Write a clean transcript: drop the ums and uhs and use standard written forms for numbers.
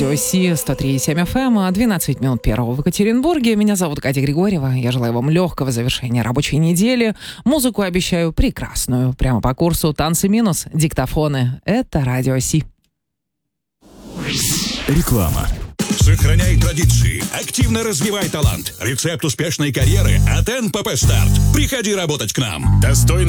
Радио Си, 103,7 FM, 12 минут первого в Екатеринбурге. Меня зовут Катя Григорьева. Я желаю вам легкого завершения рабочей недели. Музыку обещаю прекрасную. Прямо по курсу «Танцы минус», диктофоны. Это Радио Си. Реклама. Сохраняй традиции, активно развивай талант. Рецепт успешной карьеры от НПП Старт. Приходи работать к нам. Достойный